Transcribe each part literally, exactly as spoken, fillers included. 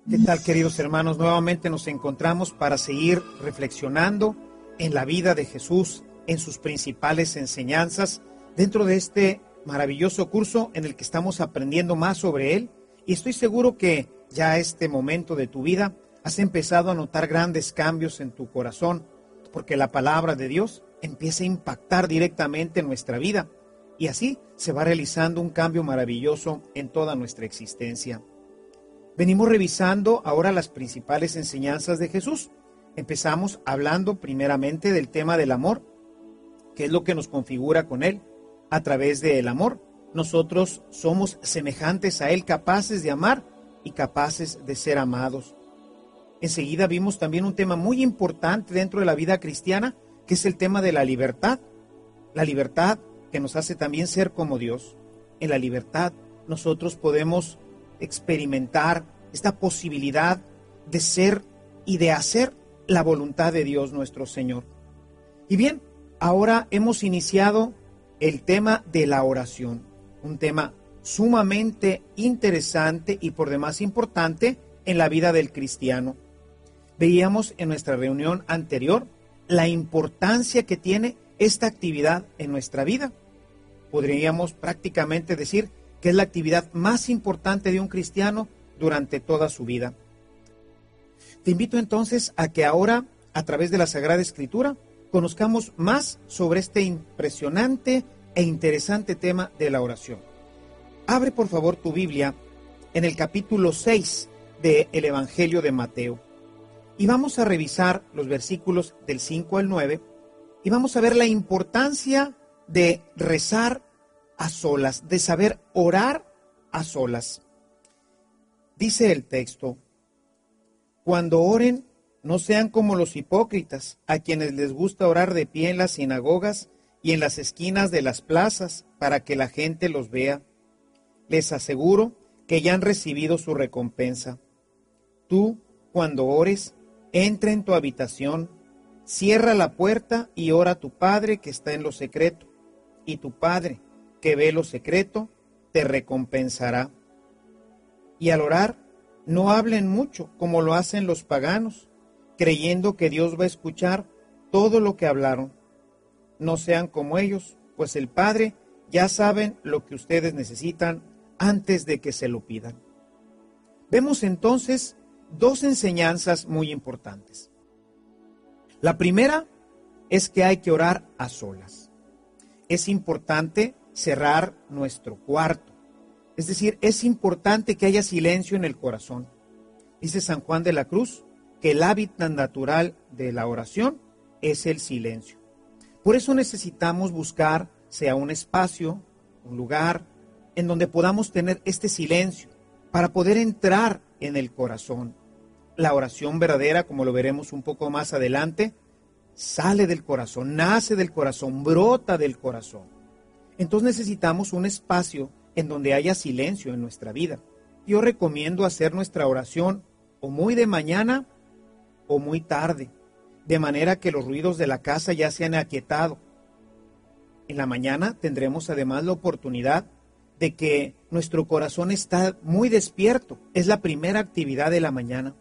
¿Qué tal, queridos hermanos? Nuevamente nos encontramos para seguir reflexionando en la vida de Jesús, en sus principales enseñanzas, dentro de este maravilloso curso en el que estamos aprendiendo más sobre Él. Y estoy seguro que ya a este momento de tu vida has empezado a notar grandes cambios en tu corazón, porque la palabra de Dios empieza a impactar directamente en nuestra vida, y así se va realizando un cambio maravilloso en toda nuestra existencia. Venimos revisando ahora las principales enseñanzas de Jesús. Empezamos hablando primeramente del tema del amor, que es lo que nos configura con Él. A través del amor, nosotros somos semejantes a Él, capaces de amar y capaces de ser amados. Enseguida vimos también un tema muy importante dentro de la vida cristiana, que es el tema de la libertad. La libertad que nos hace también ser como Dios. En la libertad nosotros podemos experimentar esta posibilidad de ser y de hacer la voluntad de Dios nuestro Señor. Y bien, ahora hemos iniciado el tema de la oración, un tema sumamente interesante y por demás importante en la vida del cristiano. Veíamos en nuestra reunión anterior la importancia que tiene esta actividad en nuestra vida. Podríamos prácticamente decir que es la actividad más importante de un cristiano durante toda su vida. Te invito entonces a que ahora, a través de la Sagrada Escritura, conozcamos más sobre este impresionante e interesante tema de la oración. Abre por favor tu Biblia en el capítulo seis del Evangelio de Mateo y vamos a revisar los versículos del cinco al nueve y vamos a ver la importancia de rezar a solas, de saber orar a solas. Dice el texto: cuando oren, no sean como los hipócritas, a quienes les gusta orar de pie en las sinagogas y en las esquinas de las plazas, para que la gente los vea. Les aseguro que ya han recibido su recompensa. Tú, cuando ores, entra en tu habitación, cierra la puerta y ora a tu Padre que está en lo secreto, y tu Padre, que ve lo secreto, te recompensará. Y al orar, no hablen mucho como lo hacen los paganos, creyendo que Dios va a escuchar todo lo que hablaron. No sean como ellos, pues el Padre ya saben lo que ustedes necesitan antes de que se lo pidan. Vemos entonces dos enseñanzas muy importantes. La primera es que hay que orar a solas. Es importante cerrar nuestro cuarto. Es decir, es importante que haya silencio en el corazón. Dice San Juan de la Cruz que el hábitat natural de la oración es el silencio. Por eso necesitamos buscar, sea un espacio, un lugar, en donde podamos tener este silencio, para poder entrar en el corazón. La oración verdadera, como lo veremos un poco más adelante, sale del corazón, nace del corazón, brota del corazón. Entonces necesitamos un espacio en donde haya silencio en nuestra vida. Yo recomiendo hacer nuestra oración o muy de mañana o muy tarde, de manera que los ruidos de la casa ya se han aquietado. En la mañana tendremos además la oportunidad de que nuestro corazón está muy despierto. Es la primera actividad de la mañana.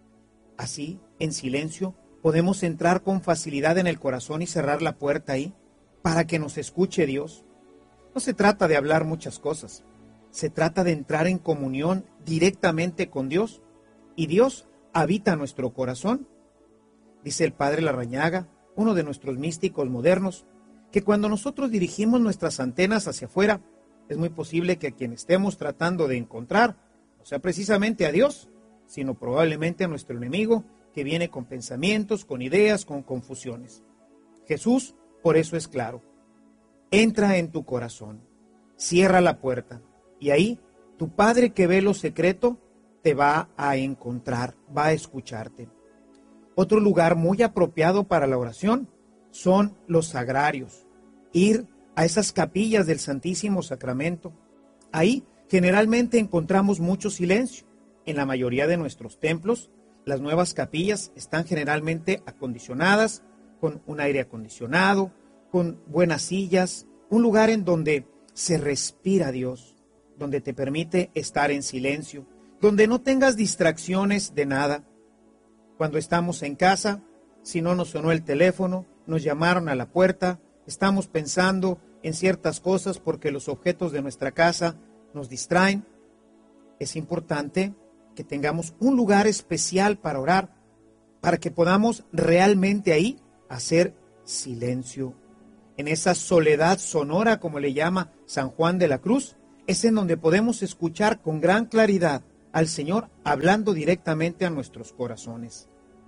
Así, en silencio, podemos entrar con facilidad en el corazón y cerrar la puerta ahí para que nos escuche Dios. No se trata de hablar muchas cosas, se trata de entrar en comunión directamente con Dios, y Dios habita nuestro corazón. Dice el Padre Larrañaga, uno de nuestros místicos modernos, que cuando nosotros dirigimos nuestras antenas hacia afuera, es muy posible que a quien estemos tratando de encontrar no sea precisamente a Dios, sino probablemente a nuestro enemigo, que viene con pensamientos, con ideas, con confusiones. Jesús, por eso es claro: entra en tu corazón, cierra la puerta, y ahí tu Padre que ve lo secreto te va a encontrar, va a escucharte. Otro lugar muy apropiado para la oración son los sagrarios. Ir a esas capillas del Santísimo Sacramento. Ahí generalmente encontramos mucho silencio. En la mayoría de nuestros templos, las nuevas capillas están generalmente acondicionadas, con un aire acondicionado, con buenas sillas, un lugar en donde se respira Dios, donde te permite estar en silencio, donde no tengas distracciones de nada. Cuando estamos en casa, si no nos sonó el teléfono, nos llamaron a la puerta, estamos pensando en ciertas cosas porque los objetos de nuestra casa nos distraen. Es importante que tengamos un lugar especial para orar, para que podamos realmente ahí hacer silencio. En esa soledad sonora, como le llama San Juan de la Cruz, es en donde podemos escuchar con gran claridad al Señor hablando directamente a nuestros corazones.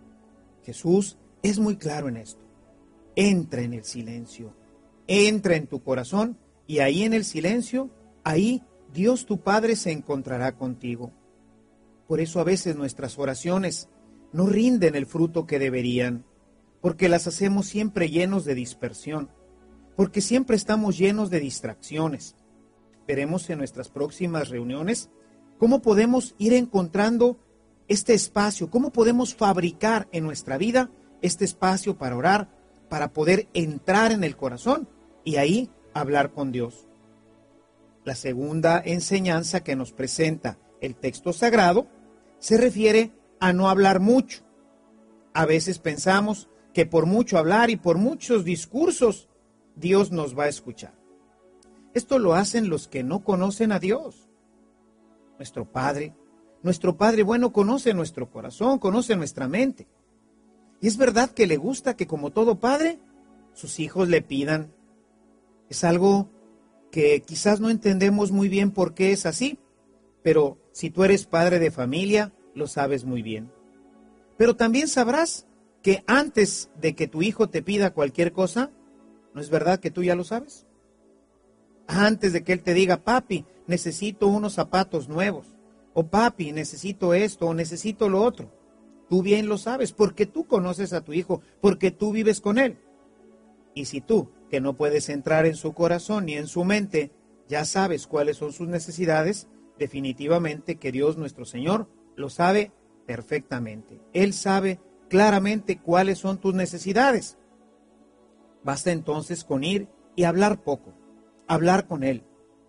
Jesús es muy claro en esto. Entra en el silencio, entra en tu corazón y ahí en el silencio, ahí Dios tu Padre se encontrará contigo. Por eso a veces nuestras oraciones no rinden el fruto que deberían, porque las hacemos siempre llenos de dispersión, porque siempre estamos llenos de distracciones. Veremos en nuestras próximas reuniones cómo podemos ir encontrando este espacio, cómo podemos fabricar en nuestra vida este espacio para orar, para poder entrar en el corazón y ahí hablar con Dios. La segunda enseñanza que nos presenta el texto sagrado se refiere a no hablar mucho. A veces pensamos que por mucho hablar y por muchos discursos, Dios nos va a escuchar. Esto lo hacen los que no conocen a Dios. Nuestro Padre, nuestro Padre bueno conoce nuestro corazón, conoce nuestra mente. Y es verdad que le gusta que, como todo padre, sus hijos le pidan. Es algo que quizás no entendemos muy bien por qué es así, pero si tú eres padre de familia, lo sabes muy bien. Pero también sabrás que antes de que tu hijo te pida cualquier cosa, ¿no es verdad que tú ya lo sabes? Antes de que él te diga, papi, necesito unos zapatos nuevos, o papi, necesito esto, o necesito lo otro. Tú bien lo sabes, porque tú conoces a tu hijo, porque tú vives con él. Y si tú, que no puedes entrar en su corazón ni en su mente, ya sabes cuáles son sus necesidades, definitivamente que Dios nuestro Señor lo sabe perfectamente. Él sabe claramente cuáles son tus necesidades. Basta entonces con ir y hablar poco, hablar con Él.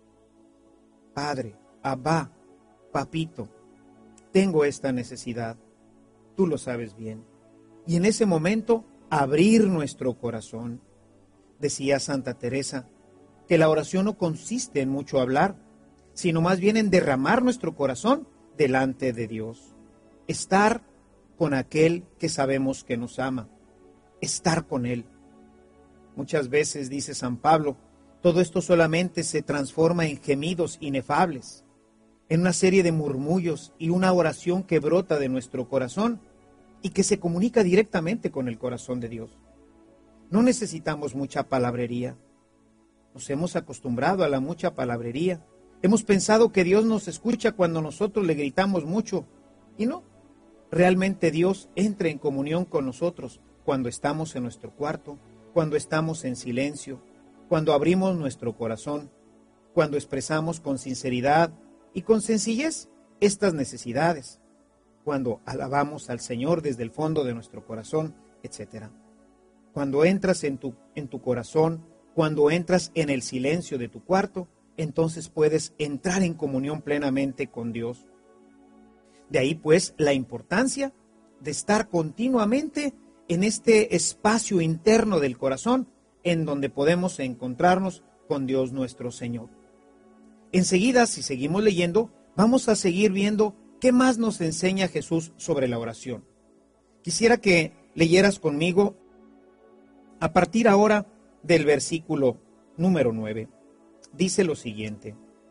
Padre, Abba, papito, tengo esta necesidad. Tú lo sabes bien. Y en ese momento, abrir nuestro corazón. Decía Santa Teresa que la oración no consiste en mucho hablar, sino más bien en derramar nuestro corazón delante de Dios. Estar con aquel que sabemos que nos ama. Estar con Él. Muchas veces, dice San Pablo, todo esto solamente se transforma en gemidos inefables, en una serie de murmullos y una oración que brota de nuestro corazón y que se comunica directamente con el corazón de Dios. No necesitamos mucha palabrería. Nos hemos acostumbrado a la mucha palabrería. Hemos pensado que Dios nos escucha cuando nosotros le gritamos mucho. Y no, realmente Dios entra en comunión con nosotros cuando estamos en nuestro cuarto, cuando estamos en silencio, cuando abrimos nuestro corazón, cuando expresamos con sinceridad y con sencillez estas necesidades, cuando alabamos al Señor desde el fondo de nuestro corazón, etcétera. Cuando entras en tu, en tu corazón, cuando entras en el silencio de tu cuarto, entonces puedes entrar en comunión plenamente con Dios. De ahí pues la importancia de estar continuamente en este espacio interno del corazón en donde podemos encontrarnos con Dios nuestro Señor. Enseguida, si seguimos leyendo, vamos a seguir viendo qué más nos enseña Jesús sobre la oración. Quisiera que leyeras conmigo a partir ahora del versículo número nueve. Dice lo siguiente: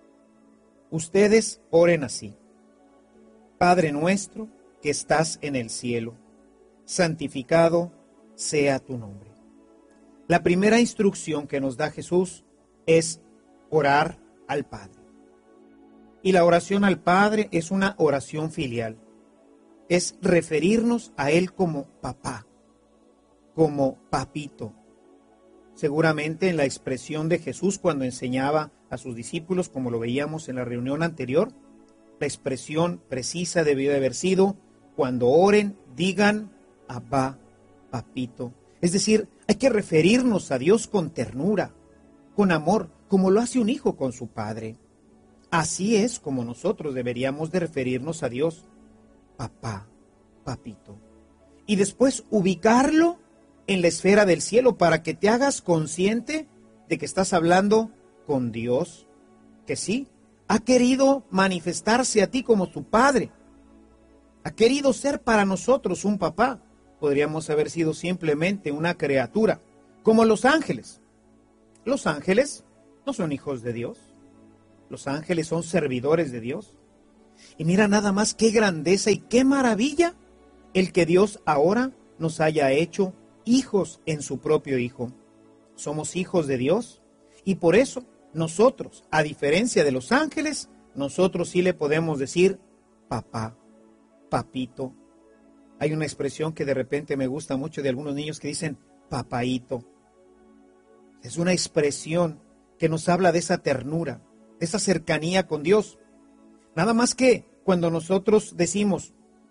ustedes oren así: Padre nuestro que estás en el cielo, santificado sea tu nombre. La primera instrucción que nos da Jesús es orar al Padre. Y la oración al Padre es una oración filial. Es referirnos a Él como papá, como papito. Seguramente en la expresión de Jesús cuando enseñaba a sus discípulos, como lo veíamos en la reunión anterior, la expresión precisa debió de haber sido: cuando oren, digan Abba, papito. Es decir, hay que referirnos a Dios con ternura, con amor, como lo hace un hijo con su padre. Así es como nosotros deberíamos de referirnos a Dios, papá, papito. Y después ubicarlo en la esfera del cielo para que te hagas consciente de que estás hablando con Dios, que sí, ha querido manifestarse a ti como tu Padre. Ha querido ser para nosotros un papá. Podríamos haber sido simplemente una criatura, como los ángeles. Los ángeles no son hijos de Dios. Los ángeles son servidores de Dios. Y mira nada más qué grandeza y qué maravilla el que Dios ahora nos haya hecho hijos en su propio Hijo. Somos hijos de Dios y por eso nosotros, a diferencia de los ángeles, nosotros sí le podemos decir papá, papito. Hay una expresión que de repente me gusta mucho de algunos niños que dicen papaíto. Es una expresión que nos habla de esa ternura, de esa cercanía con Dios. Nada más que cuando nosotros decimos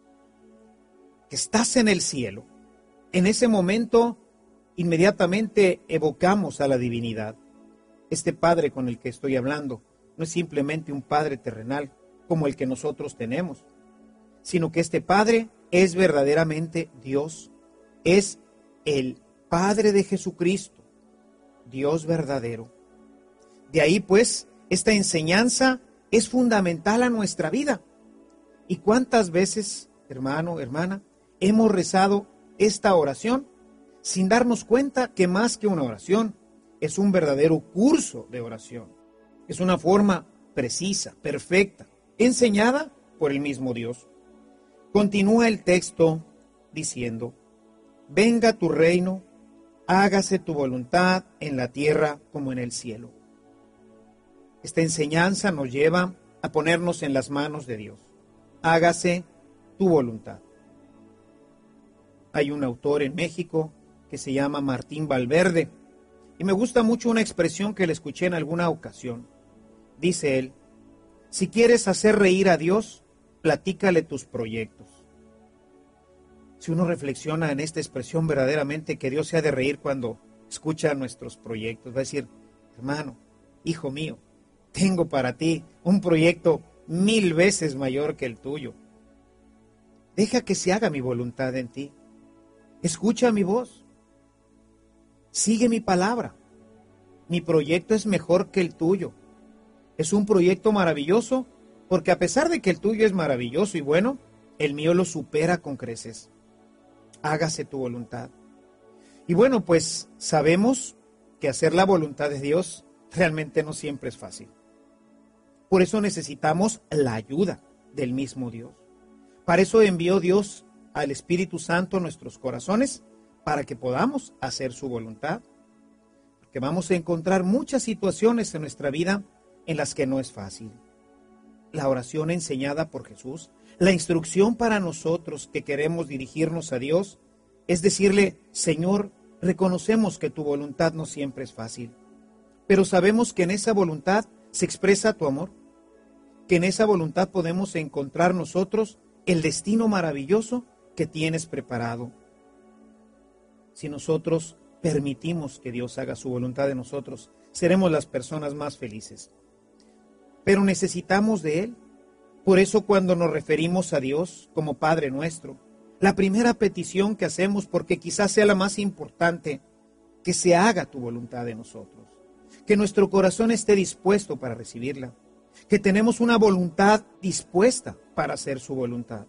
que estás en el cielo, en ese momento inmediatamente evocamos a la divinidad. Este Padre con el que estoy hablando no es simplemente un Padre terrenal como el que nosotros tenemos, sino que este Padre es verdaderamente Dios, es el Padre de Jesucristo, Dios verdadero. De ahí pues, esta enseñanza es fundamental a nuestra vida. ¿Y cuántas veces, hermano, hermana, hemos rezado esta oración sin darnos cuenta que más que una oración, es un verdadero curso de oración? Es una forma precisa, perfecta, enseñada por el mismo Dios. Continúa el texto diciendo, venga tu reino, hágase tu voluntad en la tierra como en el cielo. Esta enseñanza nos lleva a ponernos en las manos de Dios. Hágase tu voluntad. Hay un autor en México que se llama Martín Valverde y me gusta mucho una expresión que le escuché en alguna ocasión. Dice él, si quieres hacer reír a Dios, platícale tus proyectos. Si uno reflexiona en esta expresión verdaderamente que Dios se ha de reír cuando escucha nuestros proyectos, va a decir, hermano, hijo mío, tengo para ti un proyecto mil veces mayor que el tuyo. Deja que se haga mi voluntad en ti. Escucha mi voz. Sigue mi palabra. Mi proyecto es mejor que el tuyo. Es un proyecto maravilloso porque a pesar de que el tuyo es maravilloso y bueno, el mío lo supera con creces. Hágase tu voluntad. Y bueno, pues sabemos que hacer la voluntad de Dios realmente no siempre es fácil. Por eso necesitamos la ayuda del mismo Dios. Para eso envió Dios al Espíritu Santo a nuestros corazones, para que podamos hacer su voluntad. Porque vamos a encontrar muchas situaciones en nuestra vida en las que no es fácil. La oración enseñada por Jesús, la instrucción para nosotros que queremos dirigirnos a Dios, es decirle, Señor, reconocemos que tu voluntad no siempre es fácil, pero sabemos que en esa voluntad se expresa tu amor, que en esa voluntad podemos encontrar nosotros el destino maravilloso que tienes preparado. Si nosotros permitimos que Dios haga su voluntad en nosotros, seremos las personas más felices. Pero necesitamos de Él. Por eso cuando nos referimos a Dios como Padre nuestro, la primera petición que hacemos, porque quizás sea la más importante, que se haga tu voluntad en nosotros, que nuestro corazón esté dispuesto para recibirla, que tenemos una voluntad dispuesta para hacer su voluntad.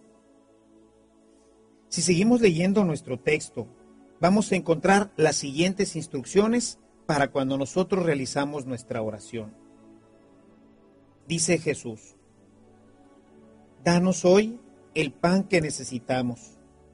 Si seguimos leyendo nuestro texto, vamos a encontrar las siguientes instrucciones para cuando nosotros realizamos nuestra oración. Dice Jesús, danos hoy el pan que necesitamos.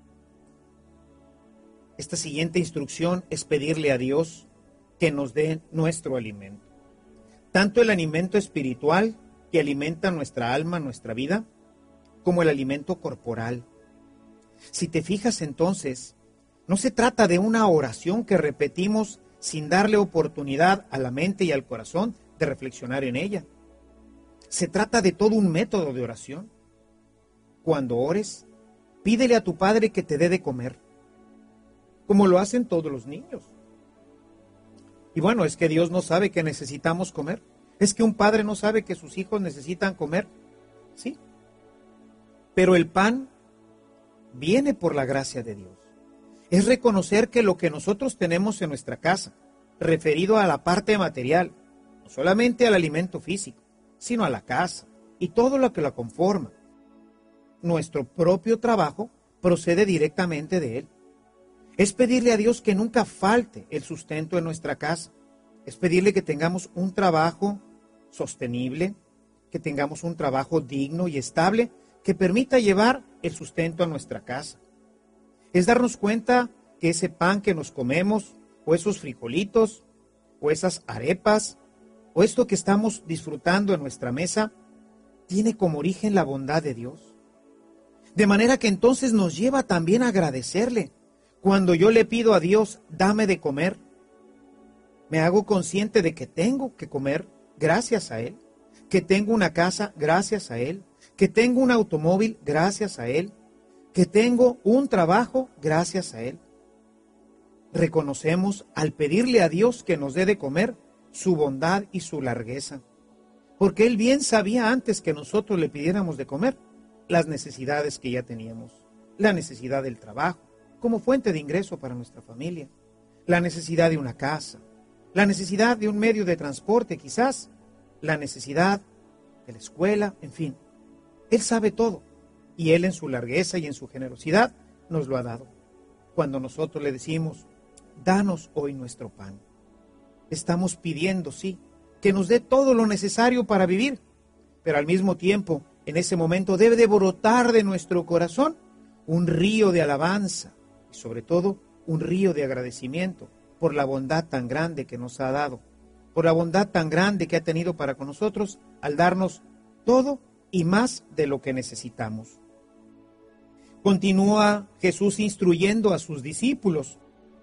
Esta siguiente instrucción es pedirle a Dios que nos dé nuestro alimento. Tanto el alimento espiritual que alimenta nuestra alma, nuestra vida, como el alimento corporal. Si te fijas entonces, no se trata de una oración que repetimos sin darle oportunidad a la mente y al corazón de reflexionar en ella. Se trata de todo un método de oración. Cuando ores, pídele a tu Padre que te dé de comer, como lo hacen todos los niños. Y bueno, es que Dios no sabe que necesitamos comer. ¿Es que un padre no sabe que sus hijos necesitan comer? Sí. Pero el pan viene por la gracia de Dios. Es reconocer que lo que nosotros tenemos en nuestra casa, referido a la parte material, no solamente al alimento físico, sino a la casa y todo lo que la conforma. Nuestro propio trabajo procede directamente de Él. Es pedirle a Dios que nunca falte el sustento en nuestra casa. Es pedirle que tengamos un trabajo sostenible, que tengamos un trabajo digno y estable que permita llevar el sustento a nuestra casa. Es darnos cuenta que ese pan que nos comemos, o esos frijolitos, o esas arepas, o esto que estamos disfrutando en nuestra mesa, tiene como origen la bondad de Dios. De manera que entonces nos lleva también a agradecerle. Cuando yo le pido a Dios, dame de comer, me hago consciente de que tengo que comer gracias a Él, que tengo una casa gracias a Él, que tengo un automóvil gracias a Él, que tengo un trabajo gracias a Él. Reconocemos al pedirle a Dios que nos dé de comer su bondad y su largueza, porque Él bien sabía antes que nosotros le pidiéramos de comer las necesidades que ya teníamos, la necesidad del trabajo como fuente de ingreso para nuestra familia, la necesidad de una casa, la necesidad de un medio de transporte quizás, la necesidad de la escuela, en fin. Él sabe todo y Él en su largueza y en su generosidad nos lo ha dado. Cuando nosotros le decimos, danos hoy nuestro pan, estamos pidiendo, sí, que nos dé todo lo necesario para vivir, pero al mismo tiempo, en ese momento debe de brotar de nuestro corazón un río de alabanza y sobre todo un río de agradecimiento por la bondad tan grande que nos ha dado, por la bondad tan grande que ha tenido para con nosotros al darnos todo y más de lo que necesitamos. Continúa Jesús instruyendo a sus discípulos.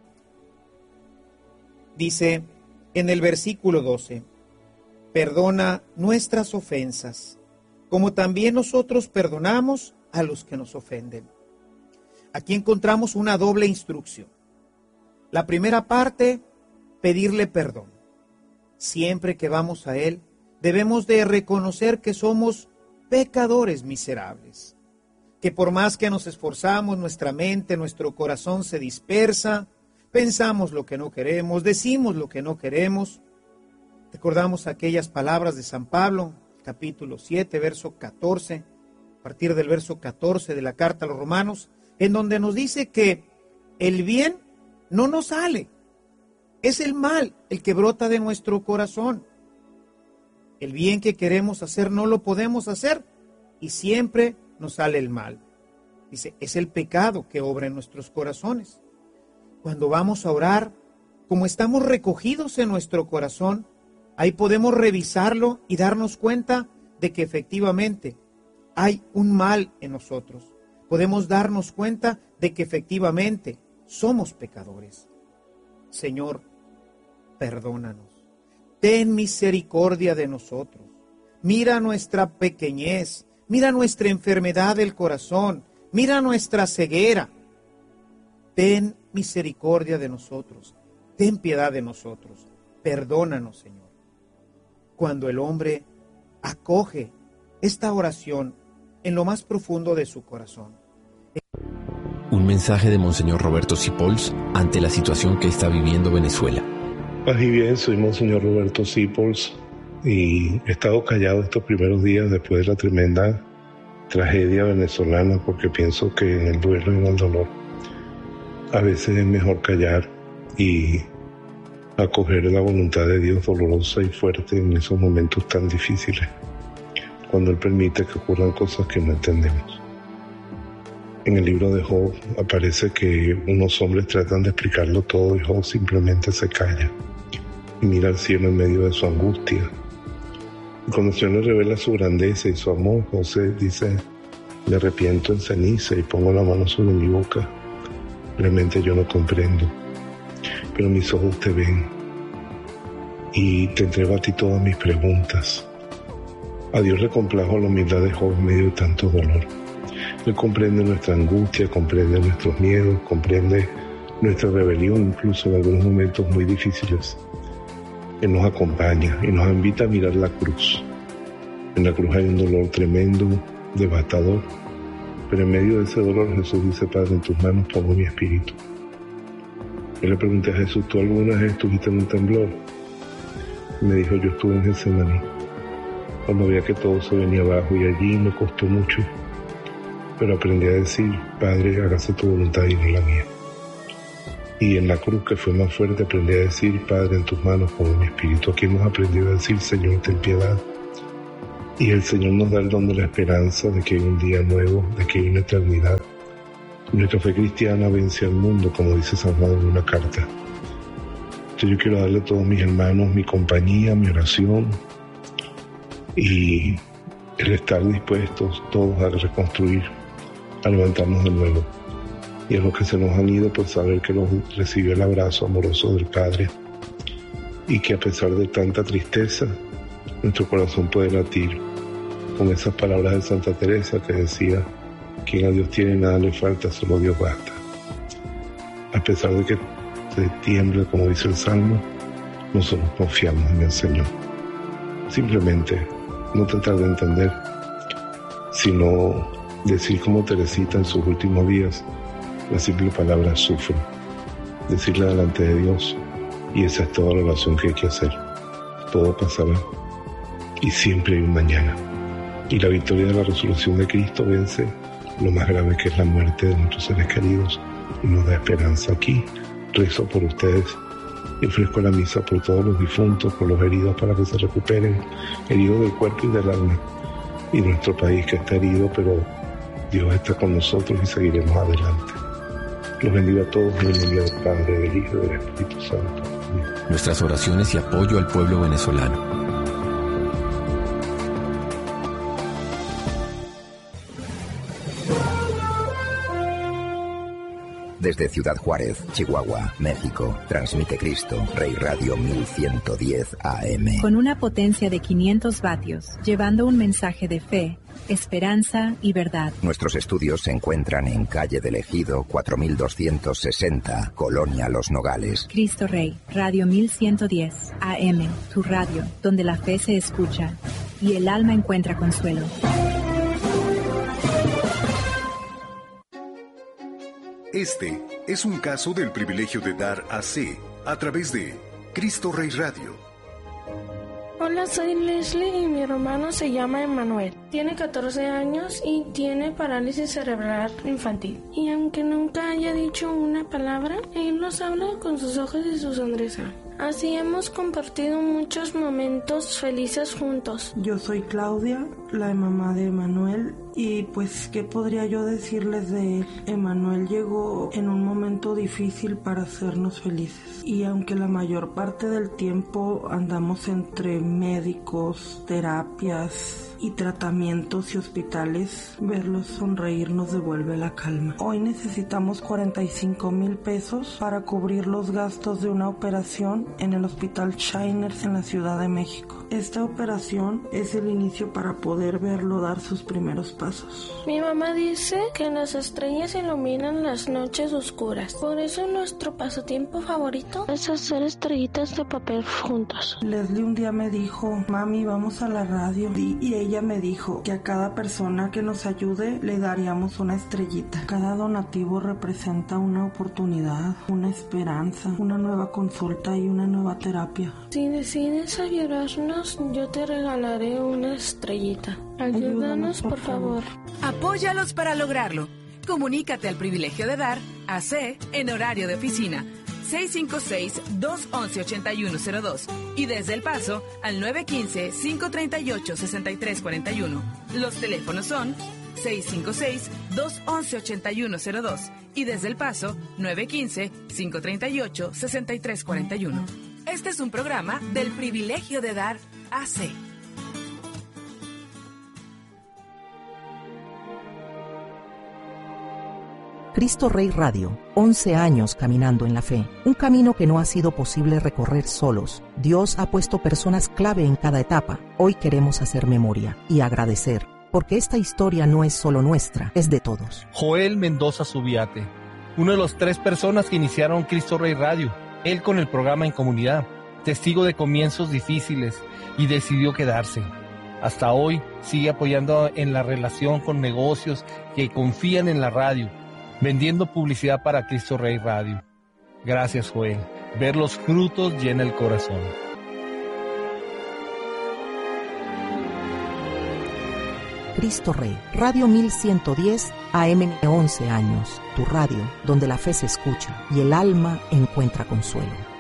Dice en el versículo doce, perdona nuestras ofensas, como también nosotros perdonamos a los que nos ofenden. Aquí encontramos una doble instrucción. La primera parte, pedirle perdón. Siempre que vamos a Él, debemos de reconocer que somos pecadores miserables, que por más que nos esforzamos, nuestra mente, nuestro corazón se dispersa, pensamos lo que no queremos, decimos lo que no queremos. Recordamos aquellas palabras de San Pablo, capítulo siete, verso catorce, a partir del verso catorce de la carta a los Romanos, en donde nos dice que el bien no nos sale, es el mal el que brota de nuestro corazón. El bien que queremos hacer no lo podemos hacer y siempre nos sale el mal. Dice, es el pecado que obra en nuestros corazones. Cuando vamos a orar, como estamos recogidos en nuestro corazón, ahí podemos revisarlo y darnos cuenta de que efectivamente hay un mal en nosotros. Podemos darnos cuenta de que efectivamente somos pecadores. Señor, perdónanos. Ten misericordia de nosotros. Mira nuestra pequeñez. Mira nuestra enfermedad del corazón. Mira nuestra ceguera. Ten misericordia de nosotros. Ten piedad de nosotros. Perdónanos, Señor. Cuando el hombre acoge esta oración en lo más profundo de su corazón. Un mensaje de Monseñor Roberto Sipols ante la situación que está viviendo Venezuela. Paz y bien, soy Monseñor Roberto Sipols y he estado callado estos primeros días después de la tremenda tragedia venezolana porque pienso que en el duelo y en el dolor a veces es mejor callar y acoger la voluntad de Dios dolorosa y fuerte en esos momentos tan difíciles, cuando Él permite que ocurran cosas que no entendemos. En el libro de Job aparece que unos hombres tratan de explicarlo todo y Job simplemente se calla y mira al cielo en medio de su angustia. Y cuando el Señor le revela su grandeza y su amor, José dice, me arrepiento en ceniza y pongo la mano sobre mi boca. Realmente yo no comprendo, pero mis ojos te ven y te entrego a ti todas mis preguntas. A Dios le complajo la humildad de Job en medio de tanto dolor. Él comprende nuestra angustia, comprende nuestros miedos, comprende nuestra rebelión, incluso en algunos momentos muy difíciles. Él nos acompaña y nos invita a mirar la cruz. En la cruz hay un dolor tremendo, devastador, pero en medio de ese dolor Jesús dice: Padre, en tus manos pongo mi espíritu. Yo le pregunté a Jesús: ¿tú alguna vez estuviste en un temblor? Y me dijo: yo estuve en Getsemaní, cuando veía que todo se venía abajo, y allí me costó mucho, pero aprendí a decir: Padre, hágase tu voluntad y no la mía. Y en la cruz, que fue más fuerte, aprendí a decir: Padre, en tus manos pongo mi espíritu. Aquí hemos aprendido a decir: Señor, ten piedad. Y el Señor nos da el don de la esperanza, de que hay un día nuevo, de que hay una eternidad. Nuestra fe cristiana vence al mundo, como dice San Juan en una carta. Entonces yo quiero darle a todos mis hermanos mi compañía, mi oración y el estar dispuestos todos a reconstruir, a levantarnos de nuevo. Y a los que se nos han ido, pues saber que los recibió el abrazo amoroso del Padre y que a pesar de tanta tristeza, nuestro corazón puede latir con esas palabras de Santa Teresa que decía: quien a Dios tiene nada le falta, solo Dios basta. A pesar de que se tiembla, como dice el Salmo, nosotros confiamos en el Señor. Simplemente no tratar de entender, sino decir como Teresita en sus últimos días, la simple palabra sufro, decirla delante de Dios, y esa es toda la oración que hay que hacer. Todo pasará y siempre hay un mañana. Y la victoria de la resurrección de Cristo vence lo más grave, que es la muerte de nuestros seres queridos, y nos da esperanza. Aquí rezo por ustedes y ofrezco la misa por todos los difuntos, por los heridos para que se recuperen, heridos del cuerpo y del alma, y nuestro país que está herido, pero Dios está con nosotros y seguiremos adelante. Los bendiga a todos en el nombre del Padre, del Hijo y del Espíritu Santo. Amén. Nuestras oraciones y apoyo al pueblo venezolano. Desde Ciudad Juárez, Chihuahua, México, transmite Cristo Rey Radio mil ciento diez A M. Con una potencia de quinientos vatios, llevando un mensaje de fe, esperanza y verdad. Nuestros estudios se encuentran en calle del Ejido cuatro mil doscientos sesenta, Colonia Los Nogales. Cristo Rey, Radio mil ciento diez A M, tu radio, donde la fe se escucha y el alma encuentra consuelo. Este es un caso del privilegio de dar a C a través de Cristo Rey Radio. Hola, soy Leslie y mi hermano se llama Emanuel. Tiene catorce años y tiene parálisis cerebral infantil. Y aunque nunca haya dicho una palabra, él nos habla con sus ojos y su sonrisa. Así hemos compartido muchos momentos felices juntos. Yo soy Claudia, la mamá de Emanuel, y pues, ¿qué podría yo decirles de él? Emanuel llegó en un momento difícil para hacernos felices. Y aunque la mayor parte del tiempo andamos entre médicos, terapias y tratamientos y hospitales, verlos sonreír nos devuelve la calma. Hoy necesitamos cuarenta y cinco mil pesos para cubrir los gastos de una operación en el Hospital Shiners en la Ciudad de México. Esta operación es el inicio para poder verlo dar sus primeros pasos. Mi mamá dice que las estrellas iluminan las noches oscuras. Por eso nuestro pasatiempo favorito es hacer estrellitas de papel juntos. Leslie un día me dijo: mami, vamos a la radio. Y, y ella me dijo que a cada persona que nos ayude le daríamos una estrellita. Cada donativo representa una oportunidad, una esperanza, una nueva consulta y una nueva terapia. Si decides ayudarnos, yo te regalaré una estrellita. Ayúdanos, Ayúdanos por, por favor. favor. Apóyalos para lograrlo. Comunícate al privilegio de dar a C en horario de oficina. seis cinco seis, dos once, ochenta y uno cero dos y desde El Paso al nueve uno cinco, cinco tres ocho, seis tres cuatro uno. Los teléfonos son seis cinco seis, dos once, ochenta y uno cero dos y desde El Paso nueve uno cinco, cinco tres ocho, seis tres cuatro uno. Este es un programa del privilegio de dar A C. Cristo Rey Radio, once años caminando en la fe, un camino que no ha sido posible recorrer solos. Dios ha puesto personas clave en cada etapa. Hoy queremos hacer memoria y agradecer, porque esta historia no es solo nuestra, es de todos. Joel Mendoza Subiate, uno de los tres personas que iniciaron Cristo Rey Radio, él con el programa En Comunidad. testigo de comienzos difíciles y decidió quedarse. Hasta hoy sigue apoyando en la relación con negocios que confían en la radio, vendiendo publicidad para Cristo Rey Radio. Gracias, Joel. Ver los frutos llena el corazón. Cristo Rey, Radio mil ciento diez A M, once años, tu radio, donde la fe se escucha y el alma encuentra consuelo.